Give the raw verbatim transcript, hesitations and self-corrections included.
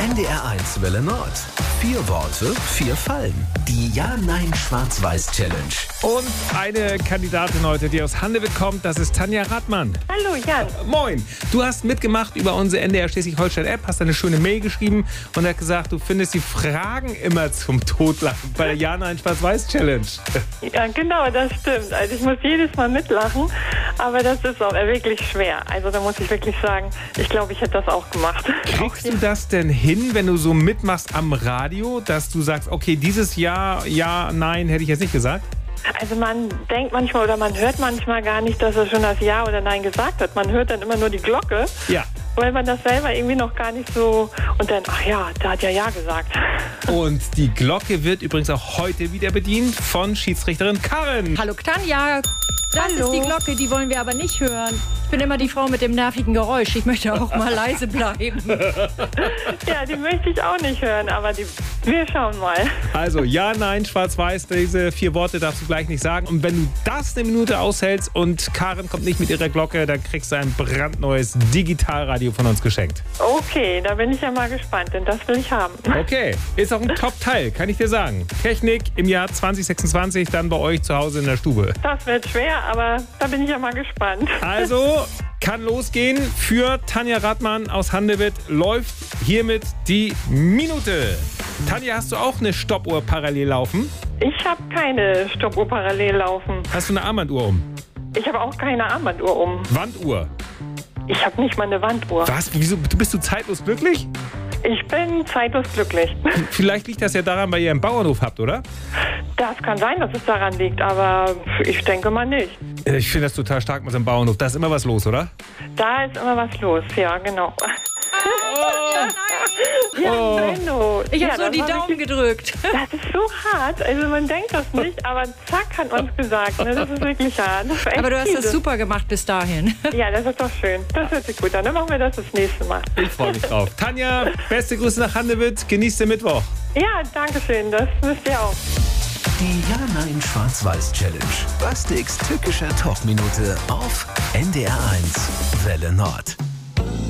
N D R eins Welle Nord. Vier Worte, vier Fallen. Die Ja-Nein-Schwarz-Weiß-Challenge. Und eine Kandidatin heute, die aus Handewitt kommt, das ist Tanja Radmann. Hallo Jan. Moin. Du hast mitgemacht über unsere N D R Schleswig-Holstein-App, hast eine schöne Mail geschrieben und hast gesagt, du findest die Fragen immer zum Totlachen bei der Ja-Nein-Schwarz-Weiß-Challenge. Ja, genau, das stimmt. Also ich muss jedes Mal mitlachen, aber das ist auch wirklich schwer. Also da muss ich wirklich sagen, ich glaube, ich hätte das auch gemacht. Kriegst du das denn hin, wenn du so mitmachst am Radio, dass du sagst, okay, dieses Jahr, ja, nein, hätte ich jetzt nicht gesagt? Also man denkt manchmal oder man hört manchmal gar nicht, dass er schon das Ja oder Nein gesagt hat. Man hört dann immer nur die Glocke, Ja. weil man das selber irgendwie noch gar nicht so... Und dann, ach ja, da hat ja Ja gesagt. Und die Glocke wird übrigens auch heute wieder bedient von Schiedsrichterin Karin. Hallo Tanja, das Hallo. ist die Glocke, die wollen wir aber nicht hören. Ich bin immer die Frau mit dem nervigen Geräusch. Ich möchte auch mal leise bleiben. Ja, die möchte ich auch nicht hören, aber die, wir schauen mal. Also ja, nein, schwarz-weiß, diese vier Worte darfst du gleich nicht sagen. Und wenn du das eine Minute aushältst und Karin kommt nicht mit ihrer Glocke, dann kriegst du ein brandneues Digitalradio von uns geschenkt. Okay, da bin ich ja mal gespannt, denn das will ich haben. Okay, ist auch ein Top-Teil, kann ich dir sagen. Technik im Jahr zwanzig sechsundzwanzig, dann bei euch zu Hause in der Stube. Das wird schwer, aber da bin ich ja mal gespannt. Also, kann losgehen für Tanja Radmann aus Handewitt. Läuft hiermit die Minute. Tanja, hast du auch eine Stoppuhr parallel laufen? Ich habe keine Stoppuhr parallel laufen. Hast du eine Armbanduhr um? Ich habe auch keine Armbanduhr um. Wanduhr? Ich habe nicht mal eine Wanduhr. Was? Wieso? Du bist du zeitlos glücklich? Ich bin zeitlos glücklich. Vielleicht liegt das ja daran, weil ihr einen Bauernhof habt, oder? Das kann sein, dass es daran liegt, aber ich denke mal nicht. Ich finde das total stark mit so einem Bauernhof. Da ist immer was los, oder? Da ist immer was los, ja, genau. Ja, Oh. Benno. Ich habe ja, so das die war Daumen wirklich- gedrückt. Das ist so hart, also man denkt das nicht, aber zack hat man es gesagt. Ne? Das ist wirklich hart. Das war echt Aber du hast das fiese. super gemacht bis dahin. Ja, das ist doch schön. Das hört sich gut an. Dann machen wir das das nächste Mal. Ich freue mich drauf. Tanja, beste Grüße nach Handewitt. Genießt den Mittwoch. Ja, danke schön. Das müsst ihr auch. Die Ja-Nein-Schwarz-Weiß-Challenge. Bastiks tückischer Talkminute auf N D R eins Welle Nord.